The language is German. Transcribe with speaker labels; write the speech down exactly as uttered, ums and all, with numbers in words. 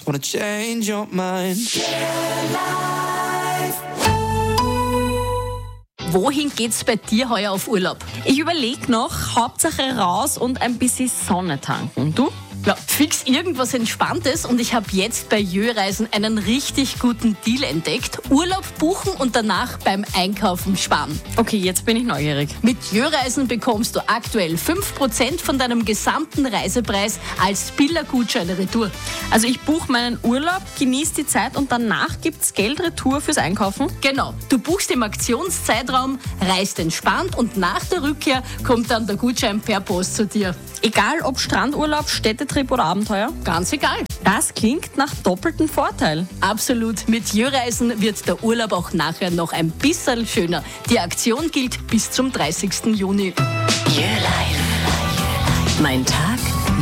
Speaker 1: wanna change your mind.
Speaker 2: Wohin geht's bei dir heuer auf Urlaub?
Speaker 3: Ich überlege noch, Hauptsache raus und ein bisschen Sonne tanken. Du?
Speaker 2: Ja, fix irgendwas Entspanntes und ich habe jetzt bei Jö-Reisen einen richtig guten Deal entdeckt. Urlaub buchen und danach beim Einkaufen sparen.
Speaker 3: Okay, jetzt bin ich neugierig.
Speaker 2: Mit Jö-Reisen bekommst du aktuell fünf Prozent von deinem gesamten Reisepreis als Billergutscheine retour.
Speaker 3: Also ich buche meinen Urlaub, genieße die Zeit und danach gibt's Geld retour fürs Einkaufen?
Speaker 2: Genau, du buchst im Aktionszeitraum, reist entspannt und nach der Rückkehr kommt dann der Gutschein per Post zu dir.
Speaker 3: Egal ob Strandurlaub, Städtetrip oder Abenteuer?
Speaker 2: Ganz egal.
Speaker 3: Das klingt nach doppeltem Vorteil.
Speaker 2: Absolut. Mit Jö-Reisen wird der Urlaub auch nachher noch ein bisschen schöner. Die Aktion gilt bis zum dreißigsten Juni.
Speaker 4: Jö-Life. Mein Tag.